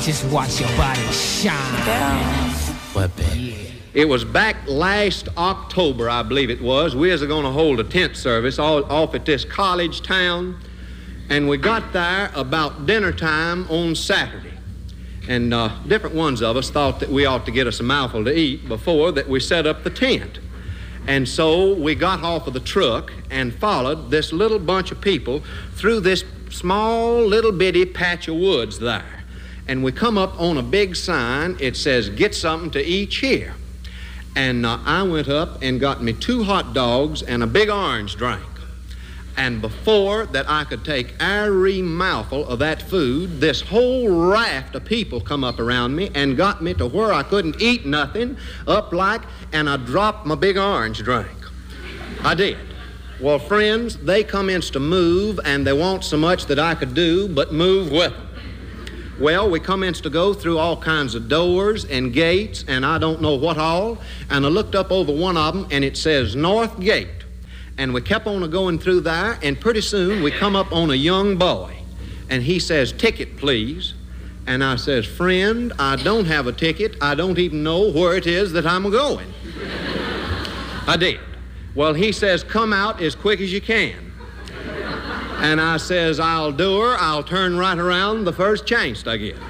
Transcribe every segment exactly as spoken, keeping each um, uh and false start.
Just watch your body shine. Yeah. What, baby? Yeah. It was back last October, I believe it was. We was going to hold a tent service all, off at this college town, and we got there about dinner time on Saturday. And uh, different ones of us thought that we ought to get us a mouthful to eat before that we set up the tent. And so we got off of the truck and followed this little bunch of people through this small little bitty patch of woods there. And we come up on a big sign. It says, "Get something to eat here." And uh, I went up and got me two hot dogs and a big orange drink. And before that I could take every mouthful of that food, this whole raft of people come up around me and got me to where I couldn't eat nothing, up like, and I dropped my big orange drink. I did. Well, friends, they commenced to move, and they want so much that I could do but move with them. Well, we commenced to go through all kinds of doors and gates and I don't know what all, and I looked up over one of them and it says North Gate. And we kept on going through there, and pretty soon we come up on a young boy, and he says, "Ticket, please." And I says, "Friend, I don't have a ticket. I don't even know where it is that I'm going." I did. Well, he says, "Come out as quick as you can." And I says, "I'll do her. I'll turn right around the first chance I get."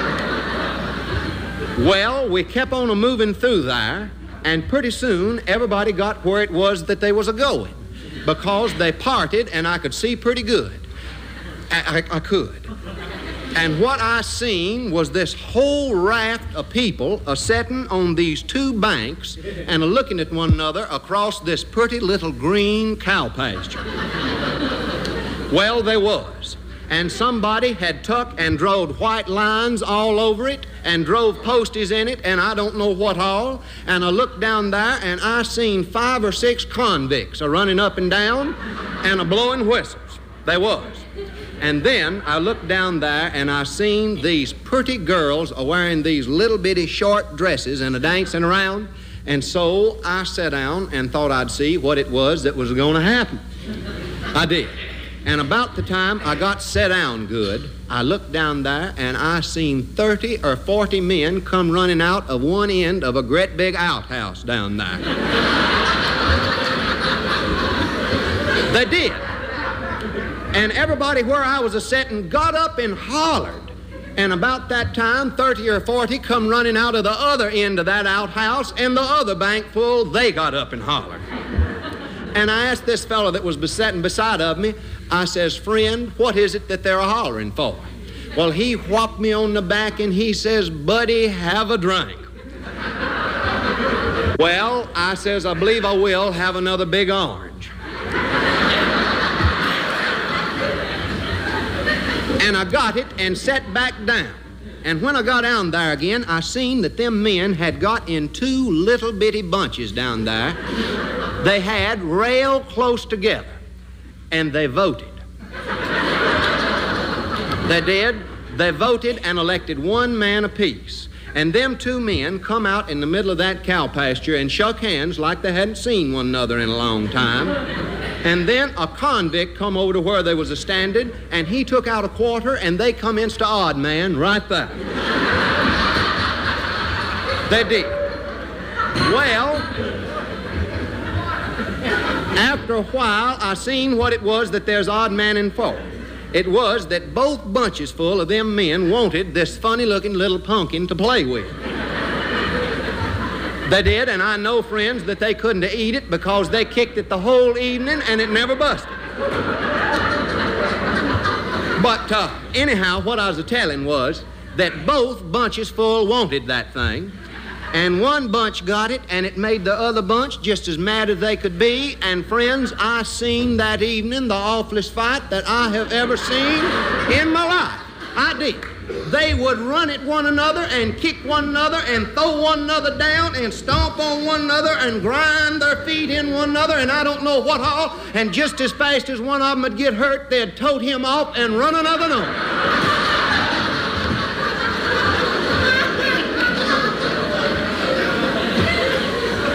Well, we kept on a moving through there, and pretty soon everybody got where it was that they was a-going, because they parted and I could see pretty good. I, I, I could. And what I seen was this whole raft of people a-setting on these two banks and a-looking at one another across this pretty little green cow pasture. Well, they was. And somebody had took and drove white lines all over it and drove posties in it and I don't know what all. And I looked down there and I seen five or six convicts a-running up and down and a-blowing whistles. They was. And then I looked down there and I seen these pretty girls a-wearing these little bitty short dresses and a-dancing around. And so I sat down and thought I'd see what it was that was going to happen. I did. And about the time I got set down good, I looked down there and I seen thirty or forty men come running out of one end of a great big outhouse down there. They did. And everybody where I was a-setting got up and hollered. And about that time, thirty or forty come running out of the other end of that outhouse, and the other bank full, they got up and hollered. And I asked this fellow that was sitting beside of me, I says, "Friend, what is it that they're hollering for?" Well, he whopped me on the back and he says, "Buddy, have a drink." Well, I says, "I believe I will have another big orange." And I got it and sat back down. And when I got down there again, I seen that them men had got in two little bitty bunches down there. They had rail close together, and they voted. They did. They voted and elected one man apiece. And them two men come out in the middle of that cow pasture and shook hands like they hadn't seen one another in a long time. And then a convict come over to where they was a-standing, and he took out a quarter, and they come insta odd man right there. They did. Well, after a while, I seen what it was that there's odd man in for. It was that both bunches full of them men wanted this funny-looking little pumpkin to play with. They did, and I know, friends, that they couldn't eat it because they kicked it the whole evening and it never busted. But uh, anyhow, what I was a-telling was that both bunches full wanted that thing, and one bunch got it, and it made the other bunch just as mad as they could be. And friends, I seen that evening the awfulest fight that I have ever seen in my life. I did. They would run at one another and kick one another and throw one another down and stomp on one another and grind their feet in one another and I don't know what all. And just as fast as one of them would get hurt, they'd tote him off and run another one.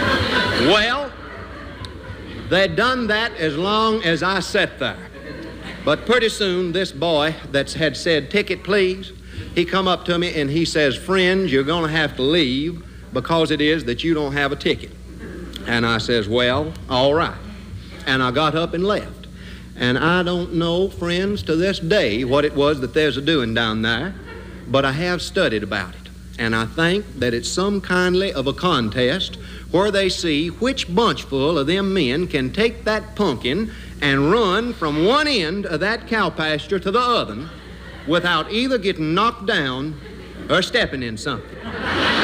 Well, they'd done that as long as I sat there. But pretty soon, this boy that had said, "Ticket, please," he come up to me and he says, "Friends, you're going to have to leave because it is that you don't have a ticket." And I says, "Well, all right." And I got up and left. And I don't know, friends, to this day what it was that there's a doing down there, but I have studied about it. And I think that it's some kindly of a contest where they see which bunchful of them men can take that pumpkin and run from one end of that cow pasture to the other without either getting knocked down or stepping in something.